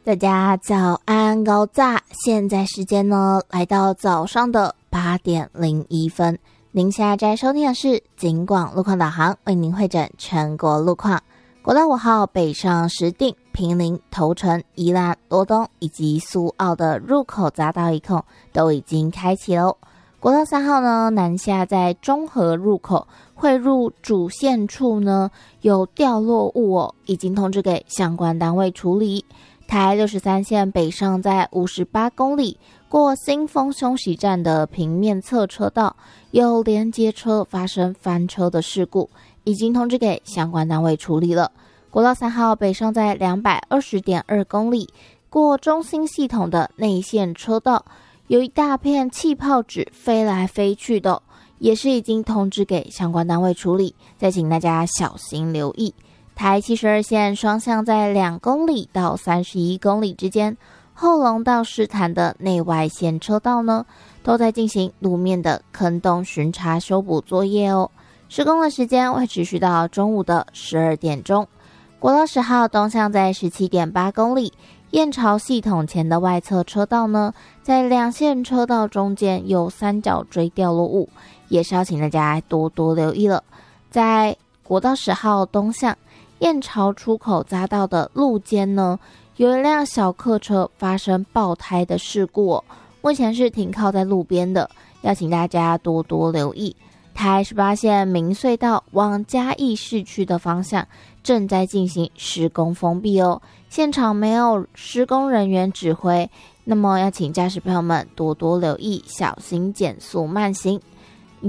大家早安高炸，现在时间呢来到早上的8点01分，您现在在收听的是警广路况导航，为您会诊全国路况。国道5号北上石碇、坪林、头城、宜兰、罗东以及苏澳的入口匝道一控都已经开启喽。国道3号呢南下在中和入口汇入主线处呢有掉落物已经通知给相关单位处理。台63线北上在58公里过新丰休息站的平面侧车道有连接车发生翻车的事故，已经通知给相关单位处理了。国道3号北上在220.2公里过中兴系统的内线车道有一大片气泡纸飞来飞去的，也是已经通知给相关单位处理，再请大家小心留意。台72线双向在2公里到31公里之间，后龙到狮潭的内外线车道呢，都在进行路面的坑洞巡查修补作业哦。施工的时间会持续到中午的12点钟。国道10号东向在17.8公里，燕巢系统前的外侧车道呢，在2线车道中间有三角锥掉落物，也是要请大家多多留意了。在国道10号东向燕巢出口匝道的路肩呢，有一辆小客车发生爆胎的事故目前是停靠在路边的，要请大家多多留意。台18线明隧道往嘉义市区的方向正在进行施工封闭现场没有施工人员指挥，那么要请驾驶朋友们多多留意，小心减速慢行。